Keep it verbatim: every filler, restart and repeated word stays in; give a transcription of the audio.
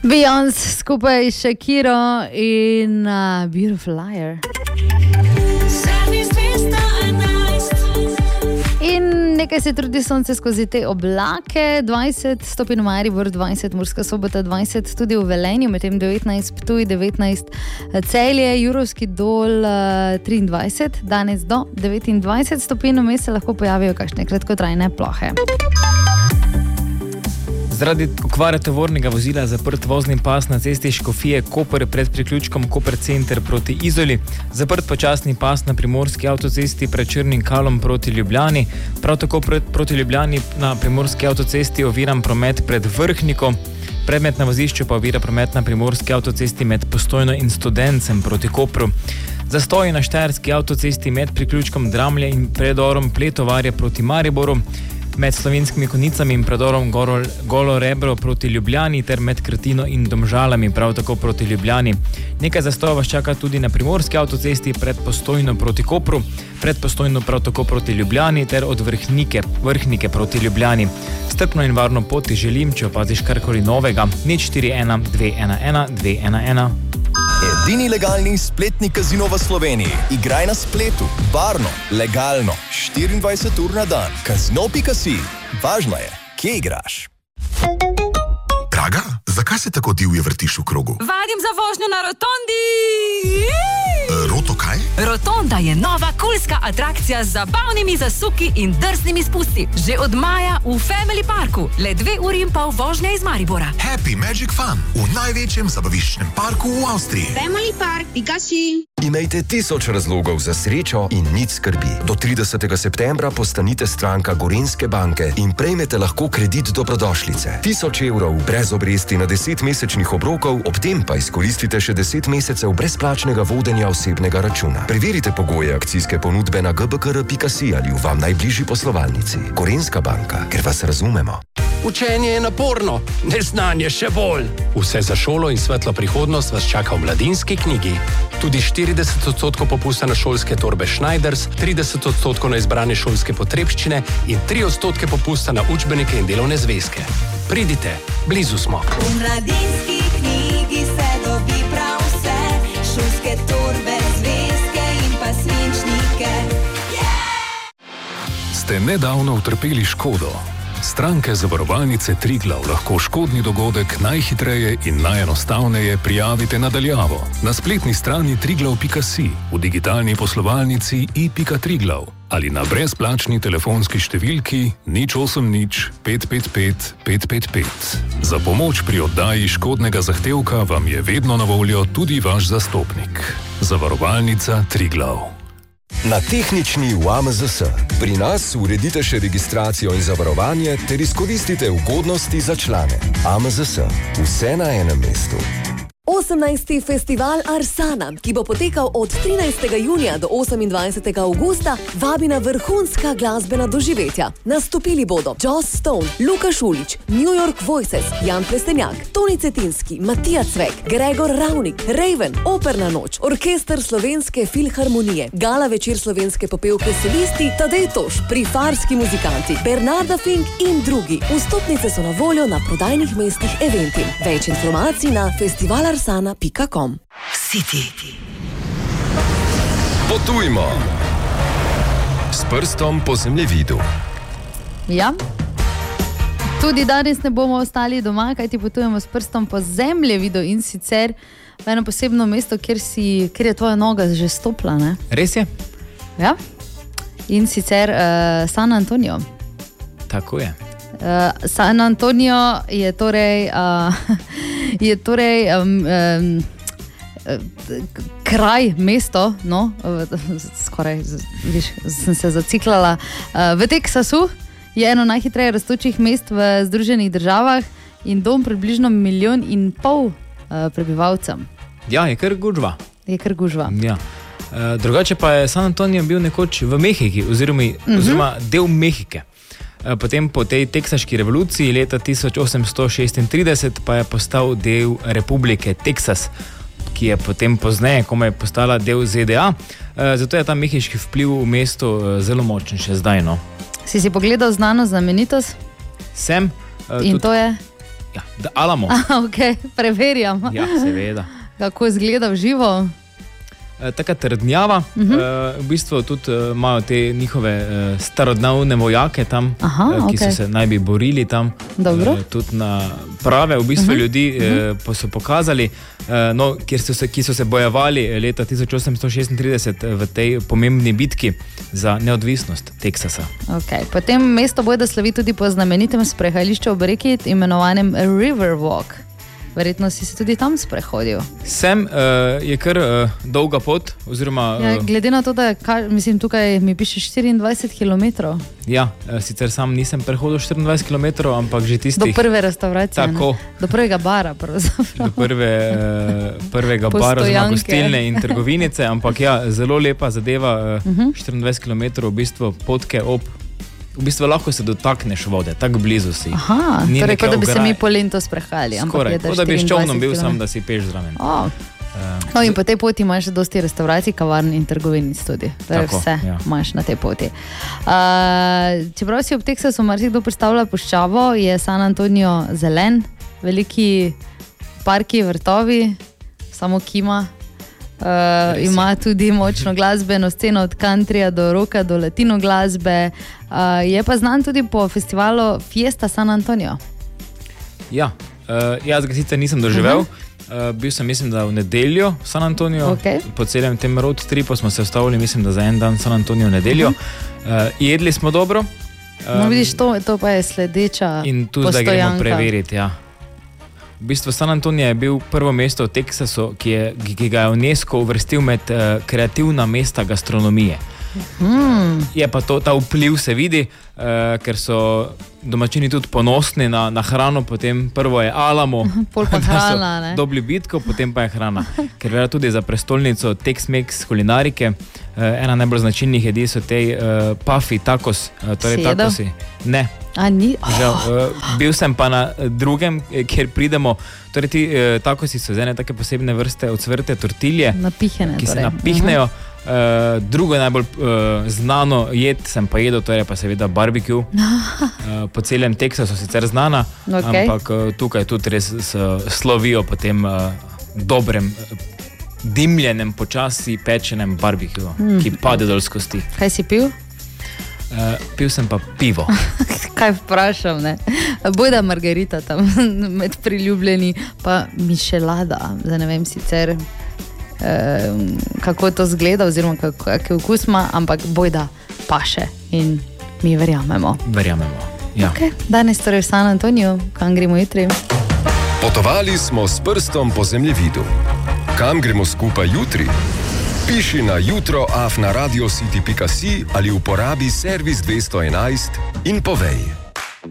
Beyoncé skupaj s Shakiro in uh, Beautiful Liar. In nekaj se trudi sonce skozi te oblake, dvajset stopinj v Mariboru, dvajset Murska Sobota, dvajset tudi v Velenju, medtem devetnajst Ptuj, devetnajst Celje, Jurovski Dol triindvajset, danes do devetindvajset stopinj, vmes se lahko pojavijo kakšne kratkotrajne plohe. Zaradi okvare tovornega vozila zaprt vozni pas na cesti Škofije Koper pred priključkom Koper Center proti Izoli, zaprt počasni pas na primorski avtocesti pred Črnim Kalom proti Ljubljani, prav tako pred, proti Ljubljani na primorski avtocesti oviran promet pred Vrhniko, predmet na vozišču pa ovira promet na primorski avtocesti med Postojno in Studencem proti Kopru. Zastoji na štajerski avtocesti med priključkom Dramlje in predorom Pletovarje proti Mariboru, med Slovenskimi Konjicami in predorom Golo, Golo Rebro proti Ljubljani ter med Krtino in Domžalami prav tako proti Ljubljani. Nekaj zastojev vas čaka tudi na primorski avtocesti pred Postojno proti Kopru, pred Postojno prav tako proti Ljubljani ter od Vrhnike, Vrhnike proti Ljubljani. Strpno in varno pot ti želim, če opaziš karkoli novega, nič štiri ena dve ena ena dve ena ena. Edini legalni spletni kazino v Sloveniji. Igraj na spletu, varno, legalno, štiriindvajset ur na dan. Kazino pika si. Važno je, kje igraš. Draga, zakaj se tako divje vrtiš v krogu? Vadim za vožnjo na rotondi! Roto kaj? Rotonda je nova kulska atrakcija z zabavnimi zasuki in drsnimi spusti. Že od maja v Family Parku, le dve uri in pol vožnja iz Maribora. Happy Magic Fun v največjem zabaviščnem parku v Avstriji. Family Park, pika si. Imejte tisoč razlogov za srečo in nič skrbi. Do tridesetega septembra postanite stranka Gorenjske banke in prejmete lahko kredit dobrodošlice. Tisoč evrov brez obresti na deset mesečnih obrokov, ob tem pa izkoristite še deset mesecev brezplačnega vodenja osebnega računa. Preverite pogoje akcijske ponudbe na g b k r pika si ali v vam najbližji poslovalnici. Gorenjska banka, ker vas razumemo. Učenje je naporno, neznanje še bolj. Vse za šolo in svetlo prihodnost vas čaka v Mladinski knjigi. Tudi štirideset odstotkov popusta na šolske torbe Schneiders, trideset odstotkov na izbrane šolske potrebščine in tri odstotke popusta na učbenike in delovne zvezke. Pridite, blizu smo. V Mladinski knjigi se dobi prav vse, šolske torbe, zvezke in pa svinčnike. Yeah! Ste nedavno utrpeli škodo? Stranke zavarovalnice Triglav lahko škodni dogodek najhitreje in najenostavneje prijavite na daljavo na spletni strani triglav pika si, v digitalni poslovalnici i pika triglav ali na brezplačni telefonski številki nič osem nič pet pet pet pet pet pet. Za pomoč pri oddaji škodnega zahtevka vam je vedno na voljo tudi vaš zastopnik. Zavarovalnica Triglav. Na tehnični v A M Z S. Pri nas uredite še registracijo in zavarovanje ter izkoristite ugodnosti za člane. A M Z S. Vse na enem mestu. osemnajsti Festival Arsana, ki bo potekal od trinajstega junija do osemindvajsetega avgusta, vabi na vrhunska glasbena doživetja. Nastopili bodo Joss Stone, Luka Šulić, New York Voices, Jan Plestenjak, Toni Cetinski, Matija Cvek, Gregor Ravnik, Raven, Operna noč, Orkester Slovenske filharmonije, Gala večer slovenske popevke solisti, Tadej Toš, Prifarski muzikanti, Bernarda Fink in drugi. Vstopnice so na voljo na prodajnih mestih Eventim. Več informacij na festival arsana pika com. City. Potujmo s prstom po zemljevidu. Ja, tudi danes ne bomo ostali doma, kajti potujemo s prstom po zemljevidu in sicer v eno posebno mesto, kjer, si, kjer je tvoja noga že stopla, ne? Res je? Ja, in sicer uh, San Antonio. Tako je. Uh, San Antonio je torej, uh, je torej um, um, kraj, mesto, no, skoraj, viš, sem se zaciklala, uh, v Teksasu je eno najhitreje rastočih mest v Združenih državah in dom približno milijon in pol uh, prebivalcem. Ja, je kar gužva. Je kar gužva. Ja. Uh, drugače pa je San Antonio bil nekoč v Mehiki, oziroma, uh-huh. oziroma del Mehike. Potem po tej teksaški revoluciji leta tisoč osemsto šestintrideset pa je postal del Republike Teksas, ki je potem pozneje komaj postala del Z D A. Zato je ta mehiški vpliv v mestu zelo močen še zdaj. No. Si si pogledal znano znamenitost? Sem. In tudi, to je? Ja, The Alamo. A, ok, preverjam. Ja, seveda. Kako izgleda v živo? E, taka trdnjava, uh -huh. e, v bistvu tudi e, imajo te njihove e, starodavne vojake tam, Aha, e, ki okay. so se naj bi borili tam. E, tudi na prave v bistvu uh -huh. ljudi e, uh -huh. so pokazali, e, no, kjer so se, ki so se bojevali leta tisoč osemsto šestintrideset v tej pomembni bitki za neodvisnost Teksasa. Okay. Potem mesto bojda slavi tudi po znamenitem sprehajališču ob reki, imenovanem Riverwalk. Verjetno si se tudi tam sprehodil. Sem, uh, je kar uh, dolga pot, oziroma... Uh, ja, glede na to, da ka, mislim, tukaj mi piše štiriindvajset kilometrov. Ja, uh, sicer sam nisem prehodil štiriindvajset kilometrov, ampak že tistih... Do prve restauracije. Tako. Do prvega bara, pravzaprav. Do prve, uh, prvega bara, oziroma gostilne in trgovinice, ampak ja, zelo lepa zadeva, uh, uh -huh. štiriindvajset kilometrov v bistvu potke ob... V bistvu lahko se dotakneš vode, tako blizu si. Aha, Ni torej kot da bi ograj. se mi po Lento sprehajali. Skoraj, kot da bi s čovnom bil sam, da si peš zraven. Oh. Uh, no in po tej poti imaš dosti restauracij, kavarn in trgovinic tudi. Torej tako, vse ja. imaš na tej poti. Uh, čeprav si ob Teksasu marsikdo predstavlja puščavo, je San Antonio zelen, veliki parki, vrtovi, samo kima. Uh, ima tudi močno glasbeno sceno od countryja do rocka do latino glasbe. Uh, je pa znan tudi po festivalu Fiesta San Antonio. Ja, uh, jaz ga sicer nisem doživel. Uh -huh. uh, bil sem, mislim, da v nedeljo v San Antonio. Okay. Po celem tem road tripu smo se ustavili, mislim, da za en dan San Antonio v nedeljo. Uh -huh. uh, jedli smo dobro. Um, no, vidiš, to, to pa je sledeča in tu postojanka. zdaj gremo preveriti, ja. V bistvu San Antonio je bil prvo mesto v Teksasu, ki, je, ki ga je UNESCO uvrstil med uh, kreativna mesta gastronomije. Hmm. Je pa to, ta vpliv se vidi, uh, ker so domačini tudi ponosni na, na hrano, potem prvo je Alamo, pol pa hrana, ne? Dobili bitko, potem pa je hrana. Ker velja tudi za prestolnico Tex-Mex kulinarike. Uh, ena najbolj značilnih jedi so te uh, puffy tacos, uh, torej tacosi. Ne. A ni? Oh. Žal, uh, bil sem pa na drugem, kjer pridemo, torej ti uh, tacosi so z ene take posebne vrste ocvrte tortilje, napihene, ki torej. se napihnejo. Uh, drugo najbolj uh, znano jed sem pa jedel, to je pa seveda barbecue. Uh, po celem Teksasu sicer znana, okay. ampak uh, tukaj tudi res s, slovijo po tem uh, dobrem, uh, dimljenem, počasi pečenem barbecue, mm. ki pade dol z kosti. Kaj si pil? Uh, pil sem pa pivo. Kaj vprašam, ne? Bojda margarita tam med priljubljeni, pa mišelada, da ne vem sicer, Um, kako to zgleda oziroma kako, kakšen okus ima, ampak bojda paše in mi verjamemo. Verjamemo, ja. Okay. Danes torej v San Antoniju, kam gremo jutri? Potovali smo s prstom po zemljevidu. Kam gremo skupaj jutri? Piši na jutro afna radiocity pika si ali uporabi servis dvesto enajst in povej.